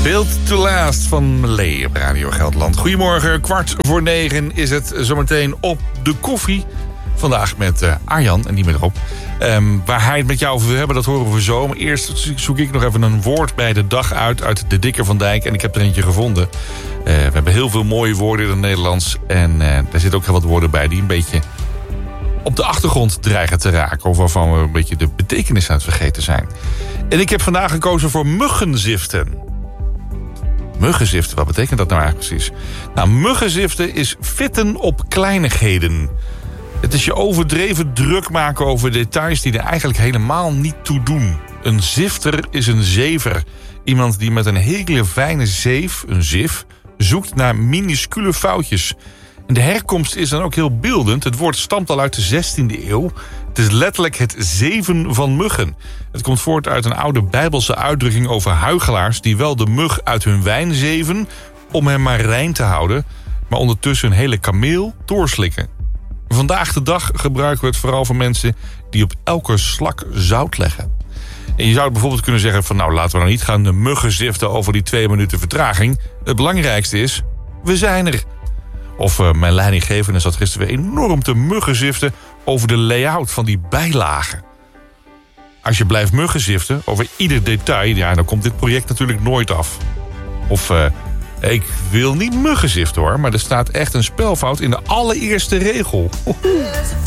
Built to Last van Lee op Radio Gelderland. Goedemorgen, 8:45 is het zometeen op de koffie. Vandaag met Arjan en niet meer erop. Waar hij het met jou over wil hebben, dat horen we zo. Maar eerst zoek ik nog even een woord bij de dag uit de Dikke van Dijk. En ik heb er eentje gevonden. We hebben heel veel mooie woorden in het Nederlands. En daar zitten ook heel wat woorden bij die een beetje op de achtergrond dreigen te raken. Of waarvan we een beetje de betekenis aan het vergeten zijn. En ik heb vandaag gekozen voor muggenziften. Muggenziften, wat betekent dat nou eigenlijk precies? Nou, muggenziften is vitten op kleinigheden. Het is je overdreven druk maken over details die er eigenlijk helemaal niet toe doen. Een zifter is een zever. Iemand die met een hele fijne zeef, een zif, zoekt naar minuscule foutjes. En de herkomst is dan ook heel beeldend. Het woord stamt al uit de 16e eeuw. Het is letterlijk het zeven van muggen. Het komt voort uit een oude Bijbelse uitdrukking over huichelaars die wel de mug uit hun wijn zeven om hem maar rein te houden, maar ondertussen een hele kameel doorslikken. Vandaag de dag gebruiken we het vooral voor mensen die op elke slak zout leggen. En je zou bijvoorbeeld kunnen zeggen van nou, laten we nou niet gaan de muggen ziften over die 2 minuten vertraging. Het belangrijkste is, we zijn er. Of mijn leidinggevende zat gisteren weer enorm te muggenziften over de layout van die bijlagen. Als je blijft muggenziften over ieder detail, ja, dan komt dit project natuurlijk nooit af. Of ik wil niet muggenziften hoor, maar er staat echt een spelfout in de allereerste regel.